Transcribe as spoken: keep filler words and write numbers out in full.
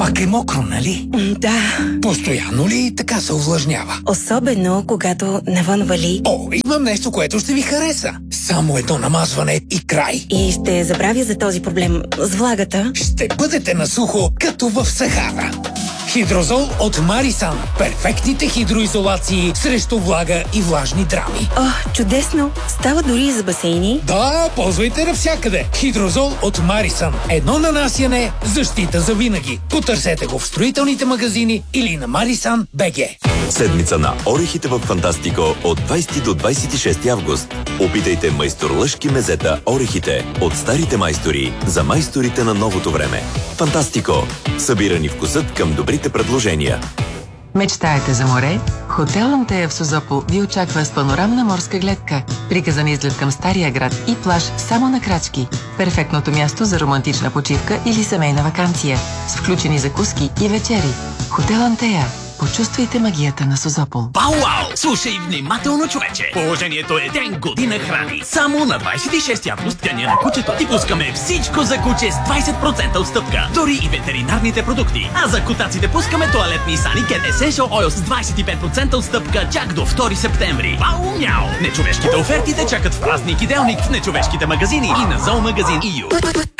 Пак е мокро, нали? Да. Постоянно ли така се увлажнява? Особено, когато навън вали. О, имам нещо, което ще ви хареса. Само едно намазване и край. И ще забравя за този проблем с влагата. Ще бъдете на сухо, като в Сахара. Хидрозол от Марисан. Перфектните хидроизолации срещу влага и влажни драми. О, чудесно! Става дори и за басейни. Да, ползвайте навсякъде. Хидрозол от Марисан. Едно нанасяне, защита за винаги. Потърсете го в строителните магазини или на Марисан БГ. Седмица на орехите в Фантастико от двайсети до двайсет и шести август. Опитайте майстор-лъжки мезета орехите от старите майстори за майсторите на новото време. Фантастико. Събирани вкусът към добрите предложения. Мечтаете за море? Хотел Антея в Созопол ви очаква с панорамна морска гледка, приказан изглед към Стария град и плаж само на крачки. Перфектното място за романтична почивка или семейна ваканция с включени закуски и вечери. Хотел Антея. Почувствайте магията на Созопол. Бау-вау! Слушай внимателно, човече! Положението е ден година храни. Само на двайсет и шести август, деня на кучето, ти пускаме всичко за куче с двайсет процента отстъпка. Дори и ветеринарните продукти. А за котаците пускаме тоалетни Саникен Essential Oil с двайсет и пет процента отстъпка чак до втори септември. Бау-мяу! Нечовешките оферти те чакат в празник и делник в нечовешките магазини и на зоомагазин и ю.